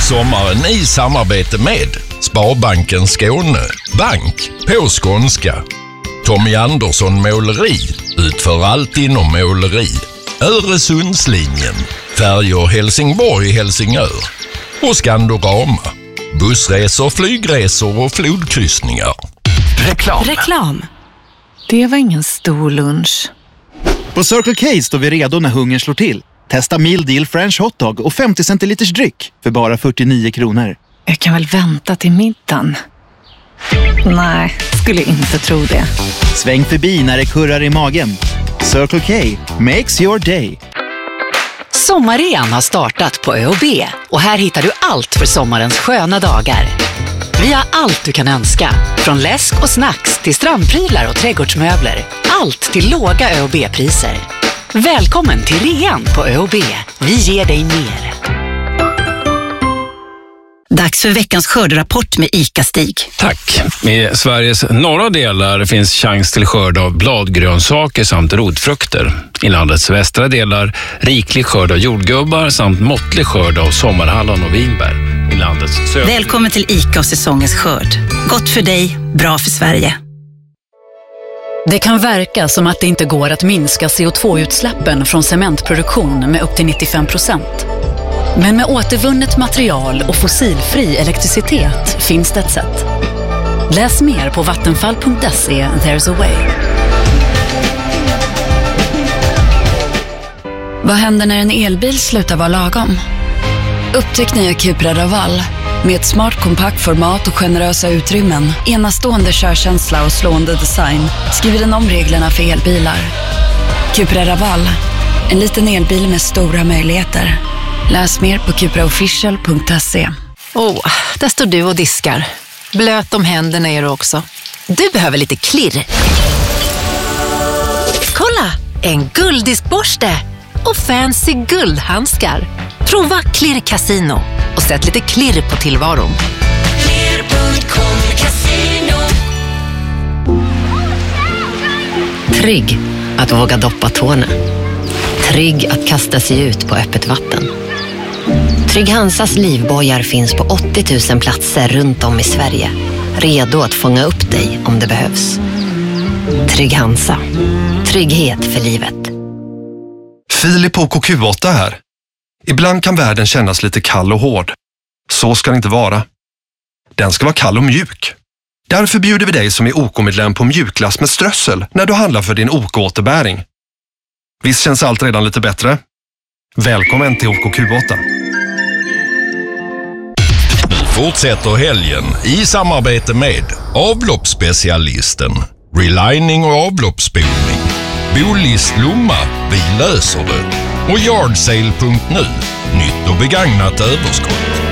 sommaren i samarbete med Sparbanken Skåne, bank på skånska. Tommy Andersson Måleri utför allt inom måleri. Öresundslinjen, färjor Helsingborg-Helsingör och Skandorama, bussresor, flygresor och flodkryssningar. Reklam. Det var ingen stor lunch. På Circle K står vi redo när hungern slår till. Testa Meal Deal French Hotdog och 50 centiliters dryck för bara 49 kronor. Jag kan väl vänta till middagen. Nej, skulle inte tro det. Sväng förbi när det kurrar i magen. Circle K makes your day. Sommarrean har startat på ÖoB och här hittar du allt för sommarens sköna dagar. Vi har allt du kan önska, från läsk och snacks till strandprylar och trädgårdsmöbler. Allt till låga ÖoB-priser. Välkommen till rean på ÖoB. Vi ger dig mer. Dags för veckans skördrapport med ICA-Stig. Tack. I Sveriges norra delar finns chans till skörd av bladgrönsaker samt rotfrukter. I landets västra delar riklig skörd av jordgubbar samt måttlig skörd av sommarhallon och vinbär. I landets södra... Välkommen till ICA och säsongens skörd. Gott för dig, bra för Sverige. Det kan verka som att det inte går att minska CO2-utsläppen från cementproduktion med upp till 95%. Men med återvunnet material och fossilfri elektricitet finns det ett sätt. Läs mer på vattenfall.se. There's a way. Vad händer när en elbil slutar vara lagom? Upptäck nya Cupra Raval. Med ett smart kompakt format och generösa utrymmen, enastående körkänsla och slående design skriver den om reglerna för elbilar. Cupra Raval. En liten elbil med stora möjligheter. Läs mer på cupraofficial.se. Där står du och diskar. Blöt om händerna är du också. Du behöver lite klirr. Kolla! En gulddiskborste och fancy guldhandskar. Prova Klirr Casino och sätt lite klirr på tillvaron. Klirr.com Casino. Trygg att våga doppa tårna. Trygg att kasta sig ut på öppet vatten. Trygg Hansas livbojar finns på 80 000 platser runt om i Sverige. Redo att fånga upp dig om det behövs. Trygg Hansa. Trygghet för livet. Filip på KQ8 här. Ibland kan världen kännas lite kall och hård. Så ska det inte vara. Den ska vara kall och mjuk. Därför bjuder vi dig som är OK-medlem på mjukglass med strössel när du handlar för din OK-återbäring. Visst känns allt redan lite bättre? Välkommen till OKQ8. Nu fortsätter helgen i samarbete med avloppsspecialisten, relining och avloppsspolning, Bolis Lomma, vi löser det och Yardsale.nu, nytt och begagnat överskott.